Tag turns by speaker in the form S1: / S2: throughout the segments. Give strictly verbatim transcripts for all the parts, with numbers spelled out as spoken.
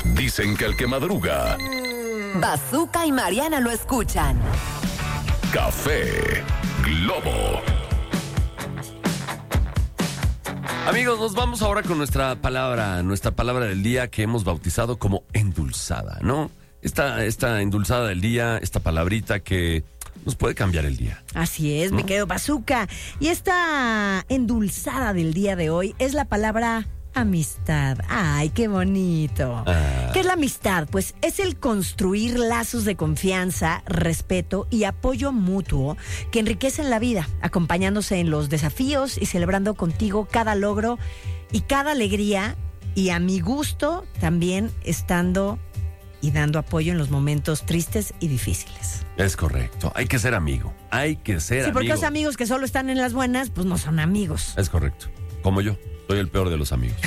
S1: Dicen que el que madruga,
S2: Bazooka y Mariana lo escuchan.
S1: Café Globo.
S3: Amigos, nos vamos ahora con nuestra palabra, nuestra palabra del día que hemos bautizado como endulzada, ¿no? Esta, esta endulzada del día, esta palabrita que nos puede cambiar el día.
S4: Así es,
S3: ¿no?
S4: mi querido Bazooka. Y esta endulzada del día de hoy es la palabra amistad. Ay, qué bonito.
S3: Ah.
S4: ¿Qué es la amistad? Pues es el construir lazos de confianza, respeto y apoyo mutuo que enriquecen la vida, acompañándose en los desafíos y celebrando contigo cada logro y cada alegría, y a mi gusto también estando y dando apoyo en los momentos tristes y difíciles.
S3: Es correcto, hay que ser amigo, hay que ser
S4: Sí, porque
S3: amigo.
S4: los amigos que solo están en las buenas, pues no son amigos.
S3: Es correcto, como yo, soy el peor de los amigos.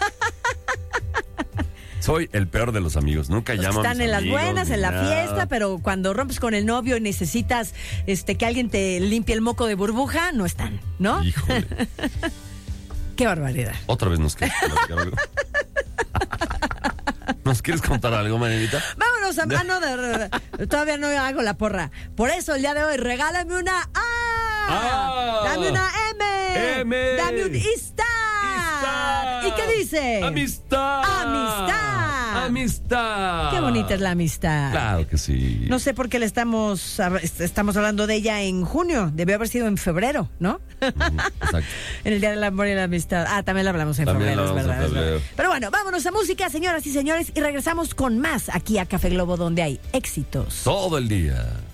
S3: Soy el peor de los amigos, nunca
S4: Los que
S3: llamo a
S4: están
S3: mis
S4: en las
S3: amigos,
S4: buenas,
S3: ni
S4: en la
S3: nada.
S4: fiesta, pero cuando rompes con el novio y necesitas este que alguien te limpie el moco de burbuja, no están, ¿no?
S3: Híjole,
S4: Qué barbaridad.
S3: otra vez nos quieres platicar algo. ¿Nos quieres contar algo, Marianita?
S4: Vámonos a mano de... Todavía no hago la porra. Por eso el día de hoy, regálame una A.
S3: Ah.
S4: Dame una M.
S3: M.
S4: Dame un Istad.
S3: Istad.
S4: ¿Y qué dice?
S3: ¡Amistad!
S4: Amistad.
S3: ¡Amistad!
S4: Qué bonita es la amistad.
S3: Claro que sí.
S4: No sé por qué le estamos, estamos hablando de ella en junio. Debió haber sido en febrero, ¿no?
S3: Exacto.
S4: En el Día del Amor y la Amistad. Ah, también la hablamos en
S3: También
S4: febrero,
S3: la
S4: es
S3: hablamos
S4: verdad,
S3: en
S4: es verdad.
S3: febrero.
S4: Pero bueno, vámonos a música, señoras y señores, y regresamos con más aquí a Café Globo, donde hay éxitos.
S3: Todo el día.